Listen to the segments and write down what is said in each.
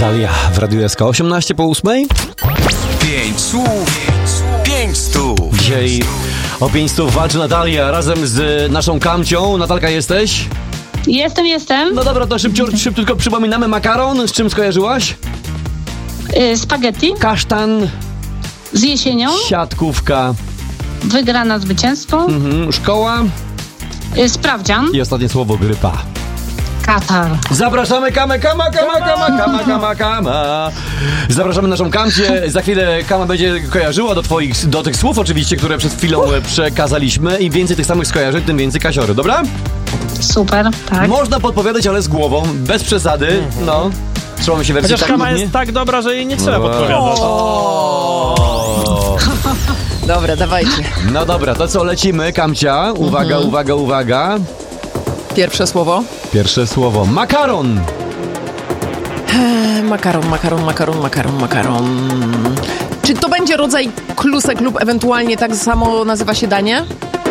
Natalia w Radiu SK 18:08. 5 słów, 5 stów. Dzisiaj o 5 stów walczy Natalia razem z naszą Kamcią. Natalka, jesteś? Jestem. No dobra, to szybciutko przypominamy. Makaron, z czym skojarzyłaś? Spaghetti Kasztan, z jesienią, siatkówka, wygrana zwycięstwo, szkoła sprawdzian, i ostatnie słowo grypa. Katar. Zapraszamy Kama. Zapraszamy naszą Kamcię. Za chwilę Kama będzie kojarzyła do tych słów oczywiście, które przed chwilą przekazaliśmy. Im więcej tych samych skojarzeń, tym więcej kasiory, dobra? Super, tak. Można podpowiadać, ale z głową, bez przesady. No, trzymamy się wersji. Chociaż Kama jest tak dobra, że jej nie trzeba podpowiadać. Dobra, dawajcie. No dobra, to co, lecimy, Kamcia. Uwaga. Pierwsze słowo. Pierwsze słowo. Makaron. Makaron. Czy to będzie rodzaj klusek lub ewentualnie tak samo nazywa się danie?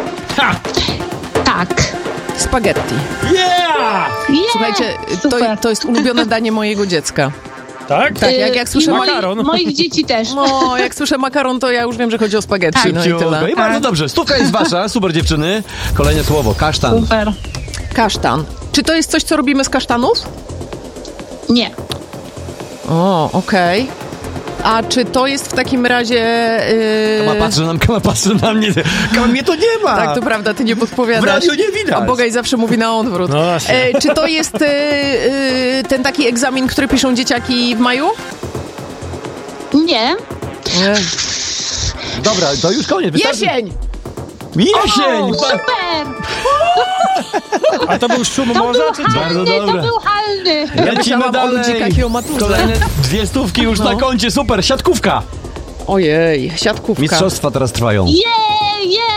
Tak. Spaghetti. Yeah! Słuchajcie, to jest ulubione danie mojego dziecka. Tak? Tak, jak słyszę makaron. Moich dzieci też. No, jak słyszę makaron, to ja już wiem, że chodzi o spaghetti. Tak. No i tyle. I bardzo dobrze. Stówka jest wasza. Super, dziewczyny. Kolejne słowo. Kasztan. Super. Kasztan. Czy to jest coś, co robimy z kasztanów? Nie. O, okej. A czy to jest w takim razie... Kama patrzy na mnie. Kama, mnie to nie ma. Tak, to prawda, ty nie podpowiadasz. W radiu nie widać. A Bogaj zawsze mówi na odwrót. No właśnie. Czy to jest ten taki egzamin, który piszą dzieciaki w maju? Nie. Dobra, to już koniec. Jesień! Jesień! Super! A to był szum morza, czy co? Bardzo To dobre. był halny. Lecimy myślałam o dalej. ludzikach i o maturze. Kolejne 2 stówki już na koncie. Super, siatkówka. Ojej, siatkówka. Mistrzostwa teraz trwają. Jej!